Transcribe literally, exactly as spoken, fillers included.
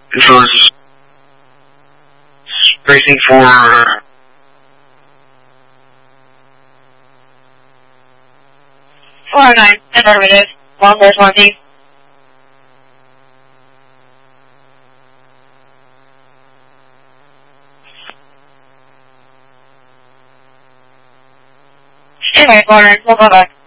This was racing for four oh nine, affirmative. Longboard twenty. Anyway, Lauren, we'll go back.